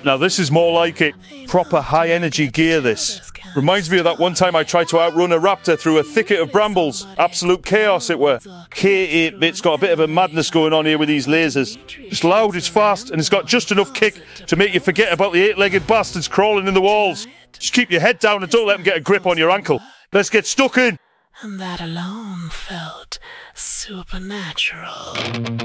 Now this is more like it. Proper high energy gear this. Reminds me of that one time I tried to outrun a raptor through a thicket of brambles. Absolute chaos it were. K8-bit's got a bit of a madness going on here with these lasers. It's loud, it's fast, and it's got just enough kick to make you forget about the 8-legged bastards crawling in the walls. Just keep your head down and don't let them get a grip on your ankle. Let's get stuck in. And that alone felt supernatural.